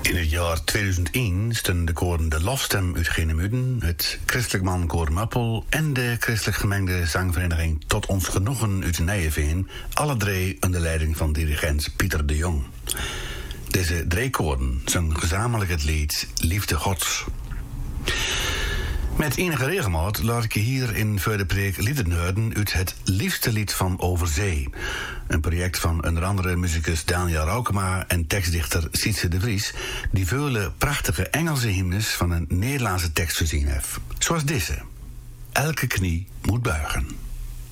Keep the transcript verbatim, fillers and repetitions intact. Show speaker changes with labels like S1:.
S1: In het jaar tweeduizend één stonden de koren De Lofstem uit Genemuiden, het Christelijk Mannenkoor Muppel en de christelijk gemengde zangvereniging Tot Ons Genoegen uit Nijeveen, alle drie onder leiding van dirigent Pieter de Jong. Deze drie koren zongen gezamenlijk het lied Liefde Gods. Met enige regelmaat laat ik je hier in Vuurde Preek liederen horen uit het liefste lied van Overzee. Een project van onder andere muzikus Daniel Raukema en tekstdichter Sietse de Vries, die vele prachtige Engelse hymnes van een Nederlandse tekst voorzien heeft. Zoals deze. Elke knie moet buigen.